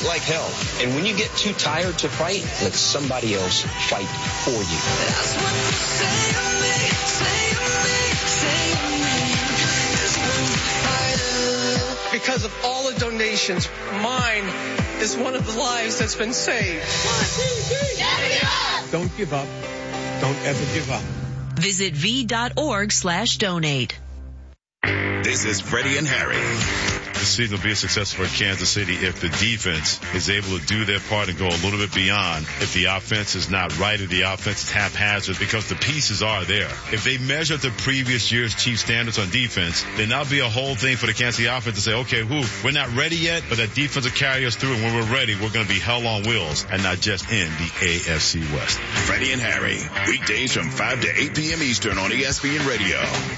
fight like hell. And when you get too tired to fight, let somebody else fight for you. That's what you say to me, say to me, say to me. This one fighter. Because of all the donations, mine is one of the lives that's been saved. 1, 2, 3. Never give up. Don't give up. Don't ever give up. Visit v.org/donate. This is Freddie and Harry. This season will be a success for Kansas City if the defense is able to do their part and go a little bit beyond. If the offense is not right, if the offense is haphazard, because the pieces are there. If they measure the previous year's Chiefs standards on defense, then that'll be a whole thing for the Kansas City offense to say, okay, we're not ready yet, but that defense will carry us through, and when we're ready, we're going to be hell on wheels and not just in the AFC West. Freddie and Harry, weekdays from 5 to 8 p.m. Eastern on ESPN Radio.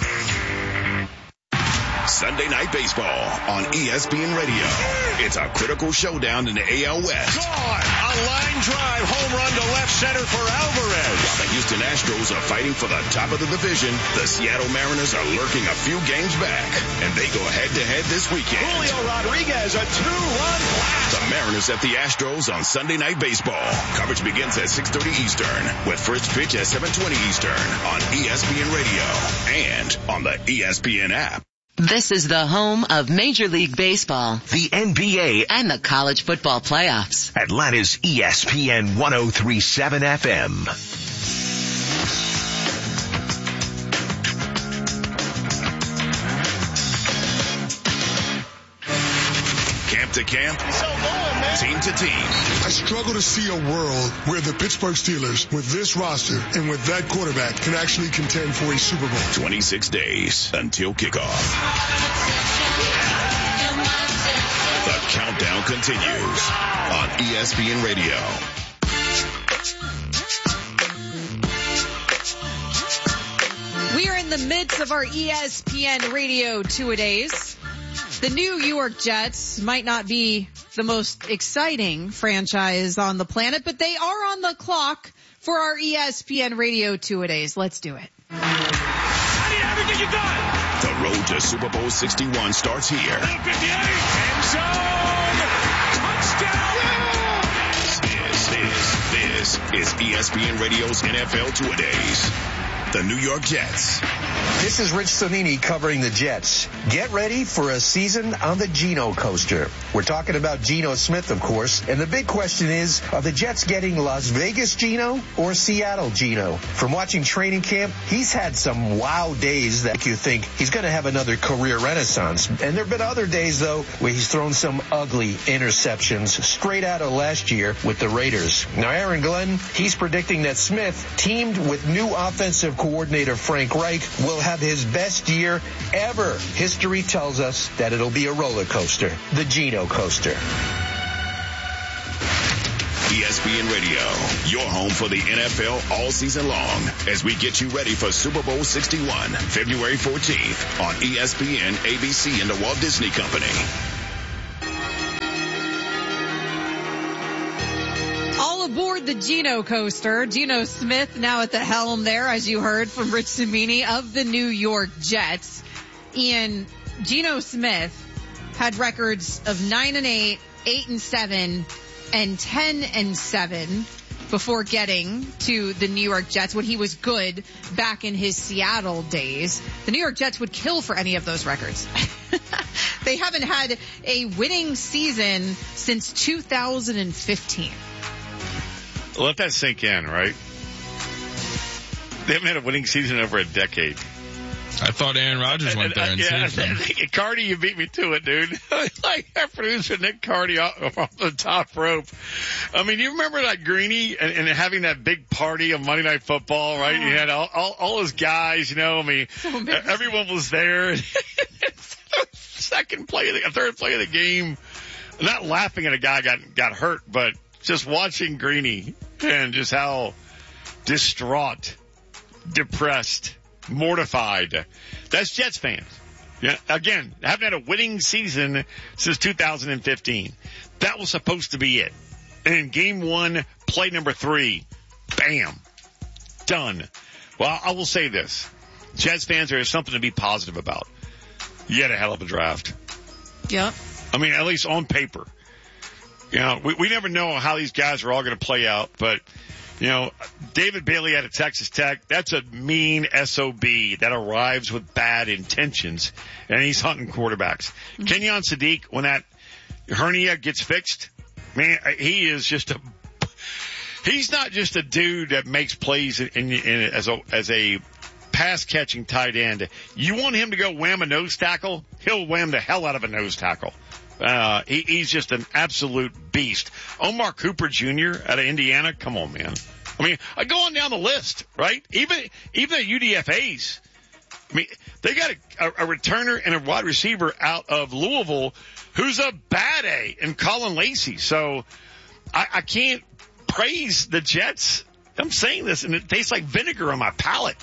Sunday Night Baseball on ESPN Radio. It's a critical showdown in the AL West. Gone! A line drive home run to left center for Alvarez. While the Houston Astros are fighting for the top of the division, the Seattle Mariners are lurking a few games back, and they go head-to-head this weekend. Julio Rodriguez, a 2-run blast. The Mariners at the Astros on Sunday Night Baseball. Coverage begins at 6:30 Eastern, with first pitch at 7:20 Eastern on ESPN Radio and on the ESPN app. This is the home of Major League Baseball, the NBA, and the college football playoffs. Atlanta's ESPN 103.7 FM. Camp to camp, team to team. I struggle to see a world where the Pittsburgh Steelers, with this roster and with that quarterback, can actually contend for a Super Bowl. 26 days until kickoff. The countdown continues on ESPN Radio. We are in the midst of our ESPN Radio two-a-days. The New York Jets might not be the most exciting franchise on the planet, but they are on the clock for our ESPN Radio two-a-days. Let's do it. How do you ever get you done? The road to Super Bowl 61 starts here. 58, end zone, touchdown! This is ESPN Radio's NFL two-a-days. The New York Jets. This is Rich Sonini covering the Jets. Get ready for a season on the Geno coaster. We're talking about Geno Smith, of course. And the big question is, are the Jets getting Las Vegas Geno or Seattle Geno? From watching training camp, he's had some wow days that make you think he's going to have another career renaissance. And there have been other days, though, where he's thrown some ugly interceptions straight out of last year with the Raiders. Now, Aaron Glenn, he's predicting that Smith, teamed with new offensive coordinator Frank Reich, will have his best year ever. History tells us that it'll be a roller coaster, the Geno coaster. ESPN Radio, your home for the NFL all season long, as we get you ready for Super Bowl 61, February 14th on ESPN, ABC, and the Walt Disney Company. Aboard the Geno coaster. Geno Smith now at the helm there, as you heard from Rich Cimini of the New York Jets. Ian, Geno Smith had records of 9-8, 8-7, and 10-7 before getting to the New York Jets when he was good back in his Seattle days. The New York Jets would kill for any of those records. They haven't had a winning season since 2015. Let that sink in, right? They haven't had a winning season in over a decade. I thought Aaron Rodgers went there and saved them. Cardi, you beat me to it, dude. Like our producer Nick Cardi off the top rope. I mean, you remember like Greeny and having that big party on Monday Night Football, right? He had all his guys, you know. I mean, everyone was there. Third play of the game. I'm not laughing at a guy got hurt, but just watching Greeny and just how distraught, depressed, mortified. That's Jets fans. Yeah, again, haven't had a winning season since 2015. That was supposed to be it. And in game one, play number 3, bam, done. Well, I will say this. Jets fans, there is something to be positive about. You had a hell of a draft. Yep. I mean, at least on paper. You know, we never know how these guys are all going to play out, but, you know, David Bailey out of Texas Tech, that's a mean SOB that arrives with bad intentions, and he's hunting quarterbacks. Mm-hmm. Kenyon Sadiq, when that hernia gets fixed, man, he's not just a dude that makes plays as a pass-catching tight end. You want him to go wham a nose tackle, he'll wham the hell out of a nose tackle. He's just an absolute beast. Omar Cooper Jr. out of Indiana, come on, man. I mean, I go on down the list, right? Even the UDFAs. I mean, they got a returner and a wide receiver out of Louisville who's a bad A, and Colin Lacey. So I can't praise the Jets. I'm saying this, and it tastes like vinegar on my palate.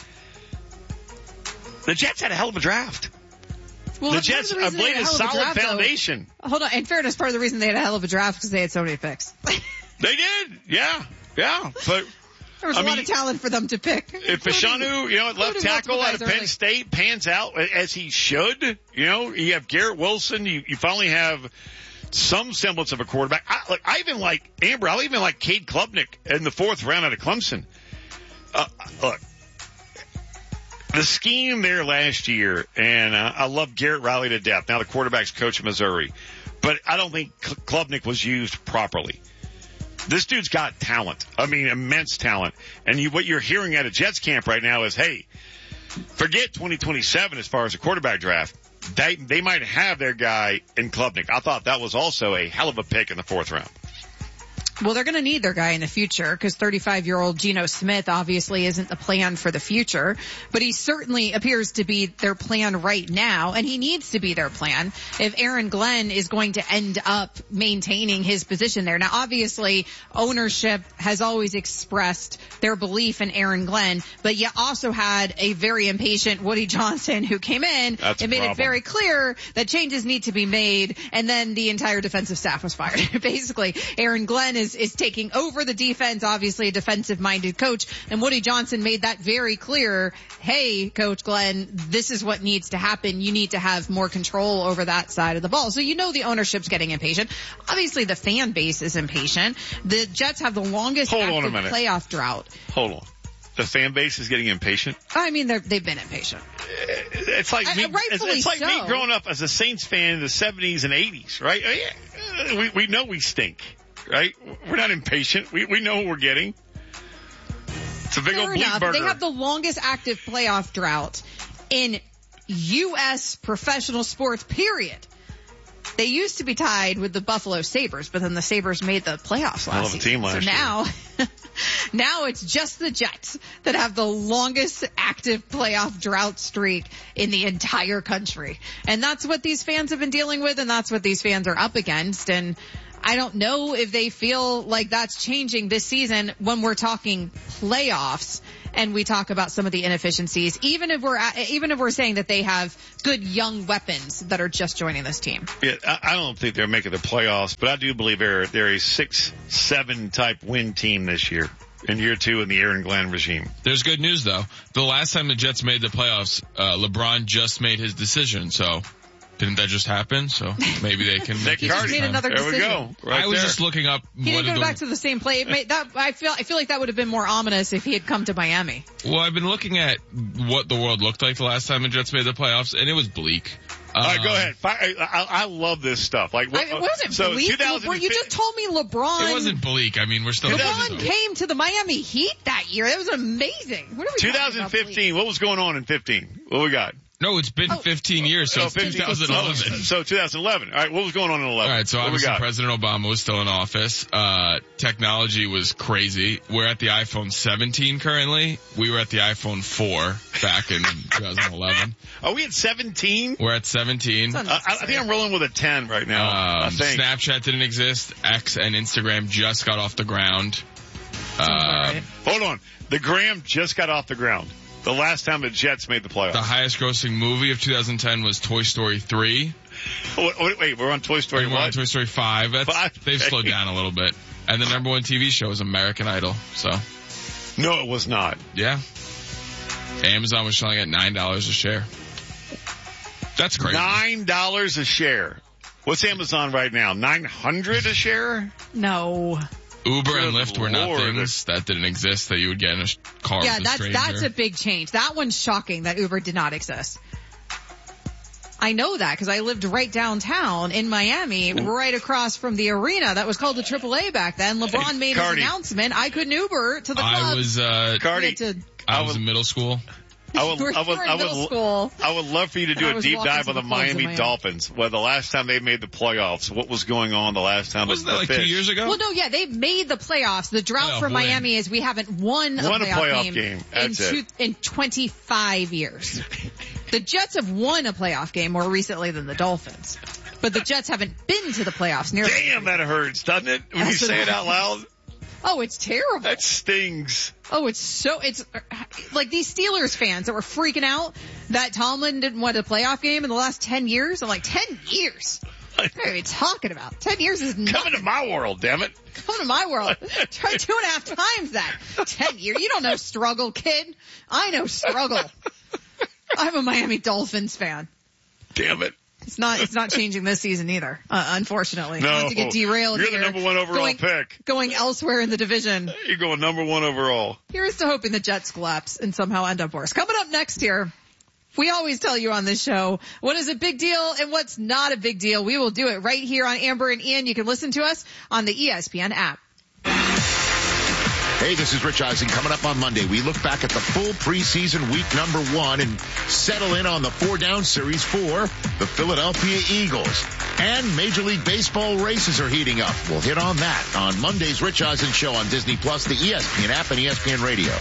The Jets had a hell of a draft. Well, the Jets laid a solid foundation. Hold on. In fairness, part of the reason they had a hell of a draft because they had so many picks. They did. Yeah. But there was a lot of talent for them to pick. If Fashanu, at left tackle out of Penn State pans out as he should, you have Garrett Wilson. You finally have some semblance of a quarterback. I even like Amber. I even like Cade Klubnik in the 4th round out of Clemson. Look. The scheme there last year, and I love Garrett Riley to death. Now the quarterback's coach of Missouri. But I don't think Klubnik was used properly. This dude's got talent. I mean, immense talent. And what you're hearing at a Jets camp right now is, hey, forget 2027 as far as the quarterback draft. They might have their guy in Klubnik. I thought that was also a hell of a pick in the 4th round. Well, they're going to need their guy in the future because 35-year-old Geno Smith obviously isn't the plan for the future, but he certainly appears to be their plan right now, and he needs to be their plan if Aaron Glenn is going to end up maintaining his position there. Now, obviously, ownership has always expressed their belief in Aaron Glenn, but you also had a very impatient Woody Johnson who came in and made it very clear that changes need to be made, and then the entire defensive staff was fired. Basically, Aaron Glenn is taking over the defense, obviously a defensive-minded coach, and Woody Johnson made that very clear. Hey, Coach Glenn, this is what needs to happen. You need to have more control over that side of the ball. So the ownership's getting impatient. Obviously, the fan base is impatient. The Jets have the longest active playoff drought. Hold on. The fan base is getting impatient? I mean, they've been impatient. It's like me growing up as a Saints fan in the 70s and 80s, right? We know we stink. Right? We're not impatient. We know what we're getting. It's a big old bleep burger. They have the longest active playoff drought in U.S. professional sports, period. They used to be tied with the Buffalo Sabres, but then the Sabres made the playoffs last season. So now it's just the Jets that have the longest active playoff drought streak in the entire country. And that's what these fans have been dealing with, and that's what these fans are up against. And I don't know if they feel like that's changing this season when we're talking playoffs and we talk about some of the inefficiencies, even if we're saying that they have good young weapons that are just joining this team. Yeah, I don't think they're making the playoffs, but I do believe they're a 6-7 type win team this year. In year 2 in the Aaron Glenn regime. There's good news though. The last time the Jets made the playoffs, LeBron just made his decision, so didn't that just happen? So maybe they can make another decision. There we go. Right I was just looking up. He didn't go back to the same play. I feel like that would have been more ominous if he had come to Miami. Well, I've been looking at what the world looked like the last time the Jets made the playoffs, and it was bleak. All right, go ahead. I love this stuff. Like, it wasn't bleak. You just told me LeBron. It wasn't bleak. I mean, we're still. LeBron came to the Miami Heat that year. That was amazing. What are we 2015. What was going on in 15? What we got? No, it's been 15 years, so it's 2011. So 2011. All right, what was going on in 11? All right, so obviously President Obama was still in office. Technology was crazy. We're at the iPhone 17 currently. We were at the iPhone 4 back in 2011. Are we at 17? We're at 17. I think I'm rolling with a 10 right now. Snapchat didn't exist. X and Instagram just got off the ground. Hold on. The Gram just got off the ground. The last time the Jets made the playoffs. The highest grossing movie of 2010 was Toy Story 3. Wait, we're on Toy Story 1? We're on Toy Story 5. They've slowed down a little bit. And the number 1 TV show is American Idol. So. No, it was not. Yeah. Amazon was selling at $9 a share. That's crazy. $9 a share. What's Amazon right now? 900 a share? No. Uber and Good Lyft were not Lord. things that didn't exist that you would get in a car Yeah, with a stranger. that's a big change. That one's shocking that Uber did not exist. I know that because I lived right downtown in Miami, right across from the arena that was called the AAA back then. LeBron made his announcement. I couldn't Uber to the club. I was, I was in middle school. I would love for you to do a deep dive on the Miami Dolphins. Well, the last time they made the playoffs, what was going on the last time? Wasn't that like 2 years ago? Well, no, yeah, they made the playoffs. The drought for Miami is we haven't won a playoff game in 25 years. The Jets have won a playoff game more recently than the Dolphins. But the Jets haven't been to the playoffs nearly. Damn, that hurts, doesn't it? When you say it out loud. Oh, it's terrible. That stings. Oh, it's like these Steelers fans that were freaking out that Tomlin didn't win a playoff game in the last 10 years. I'm like, 10 years? What are you talking about? 10 years is nothing. Coming to my world, damn it. Come to my world. Try 2.5 times that. 10 years. You don't know struggle, kid. I know struggle. I'm a Miami Dolphins fan. Damn it. It's not changing this season either, unfortunately. No. Not to get derailed You're here. the number one overall pick. Going elsewhere in the division. You're going number one overall. Here's to hoping the Jets collapse and somehow end up worse. Coming up next here, we always tell you on this show what is a big deal and what's not a big deal. We will do it right here on Amber and Ian. You can listen to us on the ESPN app. Hey, this is Rich Eisen. Coming up on Monday, we look back at the full preseason week number 1 and settle in on the 4-down series for the Philadelphia Eagles. And Major League Baseball races are heating up. We'll hit on that on Monday's Rich Eisen Show on Disney Plus, the ESPN app, and ESPN Radio.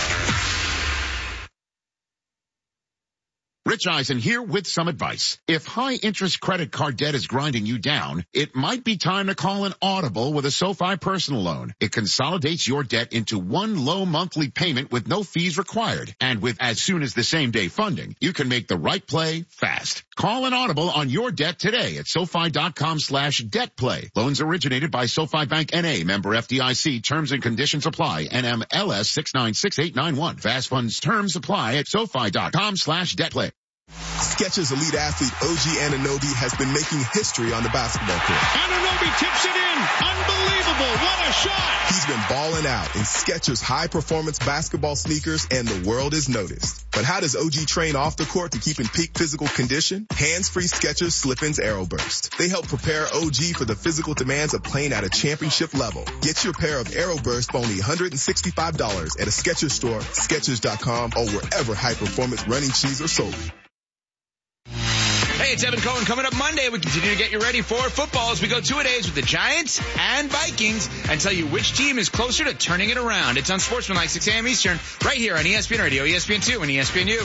Rich Eisen here with some advice. If high-interest credit card debt is grinding you down, it might be time to call an Audible with a SoFi personal loan. It consolidates your debt into one low monthly payment with no fees required. And with as soon as the same-day funding, you can make the right play fast. Call an Audible on your debt today at SoFi.com/debtplay. Loans originated by SoFi Bank N.A., member FDIC. Terms and conditions apply. NMLS 696-891. Fast funds terms apply at SoFi.com/debtplay. Skechers elite athlete OG Anunoby has been making history on the basketball court. Anunoby tips it in. Unbelievable. What a shot. He's been balling out in Skechers high-performance basketball sneakers, and the world has noticed. But how does OG train off the court to keep in peak physical condition? Hands-free Skechers Slip-ins Aeroburst. They help prepare OG for the physical demands of playing at a championship level. Get your pair of Aeroburst for only $165 at a Skechers store, Skechers.com, or wherever high-performance running shoes are sold. Hey, it's Evan Cohen. Coming up Monday, we continue to get you ready for football as we go 2-a-days with the Giants and Vikings and tell you which team is closer to turning it around. It's on Sportsmanlike 6 a.m. Eastern, right here on ESPN Radio, ESPN2, and ESPNU.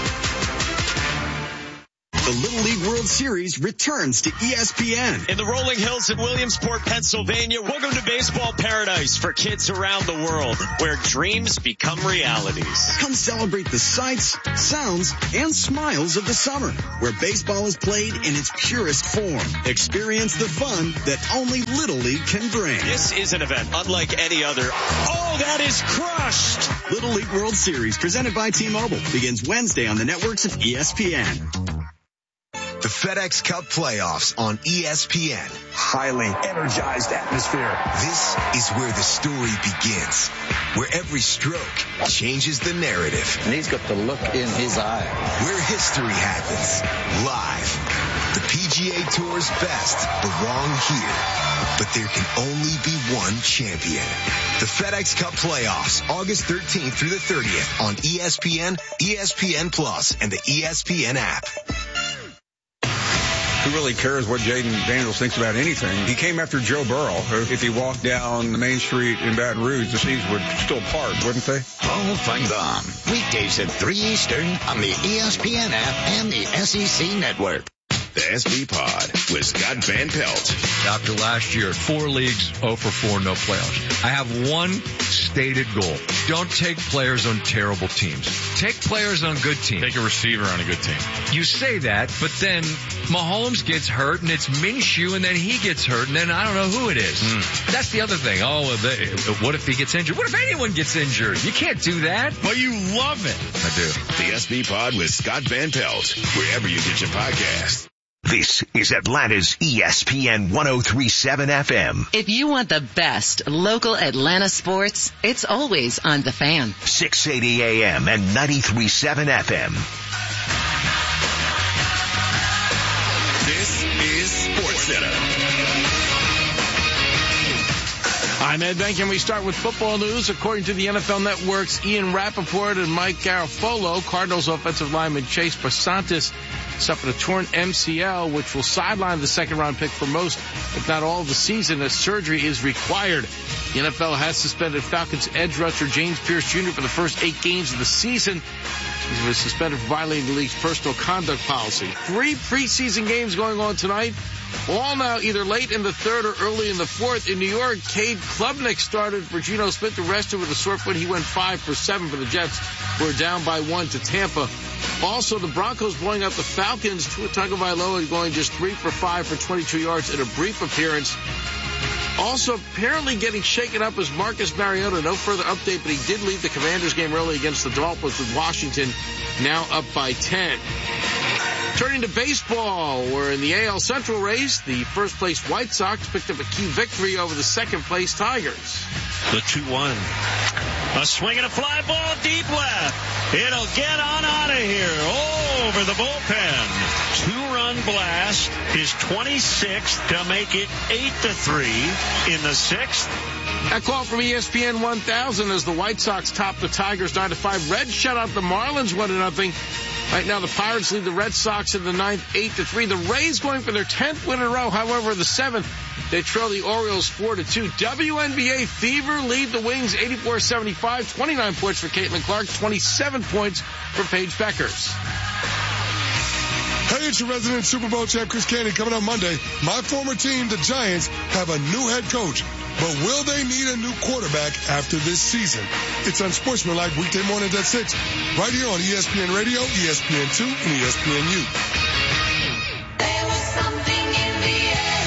The Little League World Series returns to ESPN. In the rolling hills in Williamsport, Pennsylvania, welcome to baseball paradise for kids around the world, where dreams become realities. Come celebrate the sights, sounds, and smiles of the summer, where baseball is played in its purest form. Experience the fun that only Little League can bring. This is an event unlike any other. Oh, that is crushed! Little League World Series, presented by T-Mobile, begins Wednesday on the networks of ESPN. The FedEx Cup playoffs on ESPN. Highly energized atmosphere. This is where the story begins, where every stroke changes the narrative. And he's got the look in his eye. Where history happens, live. The PGA Tour's best belong here. But there can only be one champion. The FedEx Cup playoffs, August 13th through the 30th on ESPN, ESPN Plus, and the ESPN app. Who really cares what Jaden Daniels thinks about anything? He came after Joe Burrow. If he walked down the main street in Baton Rouge, the seas would still part, wouldn't they? Paul Feinbaum, weekdays at 3 Eastern on the ESPN app and the SEC network. The SB Pod with Scott Van Pelt. After last year, 4 leagues, 0 for 4, no playoffs. I have one stated goal. Don't take players on terrible teams. Take players on good teams. Take a receiver on a good team. You say that, but then Mahomes gets hurt, and it's Minshew, and then he gets hurt, and then I don't know who it is. That's the other thing. What if he gets injured? What if anyone gets injured? You can't do that. Well, you love it. I do. The SB Pod with Scott Van Pelt, wherever you get your podcasts. This is Atlanta's ESPN 1037 FM. If you want the best local Atlanta sports, it's always on The Fan. 680 AM and 93.7 FM. This is SportsCenter. I'm Ed Bank, and we start with football news. According to the NFL Network's Ian Rappaport and Mike Garafolo, Cardinals offensive lineman Chase Pasantis suffered a torn MCL, which will sideline the second-round pick for most, if not all, of the season, as surgery is required. The NFL has suspended Falcons edge rusher James Pierce Jr. for the first 8 games of the season. He was suspended for violating the league's personal conduct policy. 3 preseason games going on tonight. All now either late in the third or early in the fourth. In New York, Cade Klubnik started for Geno Smith, arrested with a sore foot. He went 5 for 7 for the Jets, who are down by 1 to Tampa. Also, the Broncos blowing out the Falcons. Tua Tagovailoa going just 3 for 5 for 22 yards in a brief appearance. Also, apparently getting shaken up is Marcus Mariota. No further update, but he did leave the Commanders game early against the Dolphins, with Washington now up by 10. Turning to baseball, we're in the AL Central race. The first-place White Sox picked up a key victory over the second-place Tigers. The 2-1. A swing and a fly ball deep left. It'll get on out of here over the bullpen. 2-run blast is 26th to make it 8-3 in the 6th. That call from ESPN 1000 as the White Sox top the Tigers 9-5. Reds shut out the Marlins 1-0. Right now, the Pirates lead the Red Sox in the 9th 8-3. The Rays going for their 10th win in a row. However, the 7th, they trail the Orioles 4-2. WNBA Fever lead the Wings 84-75. 29 points for Caitlin Clark, 27 points for Paige Beckers. Hey, it's your resident Super Bowl champ, Chris Candy, coming up Monday. My former team, the Giants, have a new head coach. But will they need a new quarterback after this season? It's Unsportsmanlike weekday mornings at 6, right here on ESPN Radio, ESPN2, and ESPNU. There was something in the air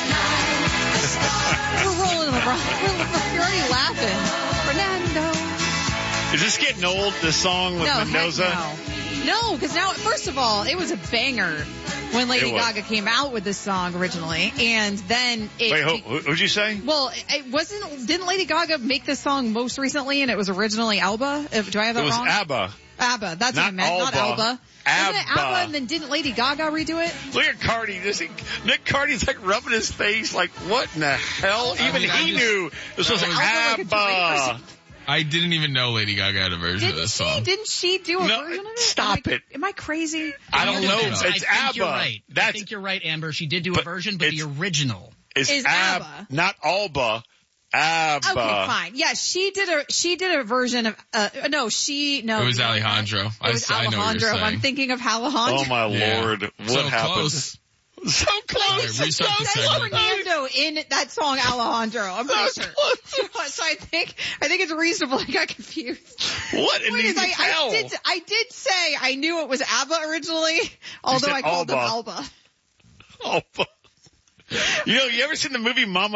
that night. We're rolling around. You're already laughing. Fernando. Is this getting old, this song with Mendoza? No, because now, first of all, it was a banger when Lady Gaga came out with this song originally, and then it... Wait, who'd you say? Well, didn't Lady Gaga make this song most recently, and it was originally Alba? Do I have that wrong? It was ABBA. ABBA, that's what I meant, not Alba. ABBA. Wasn't it ABBA, and then didn't Lady Gaga redo it? Look at Cardi. Nick Cardi's like rubbing his face like, what in the hell? Even he knew this was ABBA. I didn't even know Lady Gaga had a version of this song. Didn't she do a version of it? Stop it. Am I crazy? I don't know. It's I think ABBA. You're right. I think you're right, Amber. She did do a version, but the original is ABBA. Not Alba. ABBA. Okay, fine. Yeah, she did a version of, It was Alejandro. It was I know what Alejandro. you're saying. I'm thinking of Alejandro. Oh my Lord. What happened? Close. So close. It says Fernando in that song Alejandro. I'm pretty sure. So I think it's reasonable I got confused. What in the hell? I did say I knew it was ABBA originally, although I called them Alba. Alba. You ever seen the movie Mama